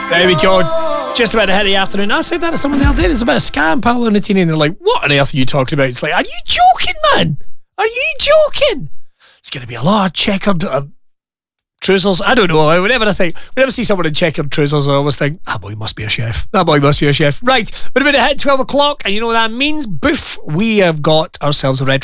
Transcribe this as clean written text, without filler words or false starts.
There we go. Just about to hit the afternoon. I said that to someone the other day. There's a bit of scam, Paolo Nutini, and they're like, what on earth are you talking about? It's like, are you joking, man? Are you joking? It's going to be a lot of checkered trousers. I don't know. Whenever see someone in checkered trousers, I always think, that boy must be a chef. That boy must be a chef. Right, we're about to hit 12 o'clock, and you know what that means? Boof, we have got ourselves a red